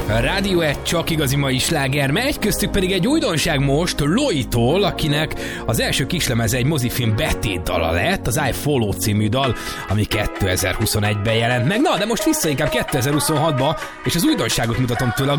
A Rádió egy csak igazi mai sláger megy, köztük pedig egy újdonság most Loi-tól, akinek az első kislemeze egy mozifilm betét dala lett, az I Follow című dal, ami 2021-ben jelent meg. Na, de most vissza inkább 2026-ba, és az újdonságot mutatom tőle.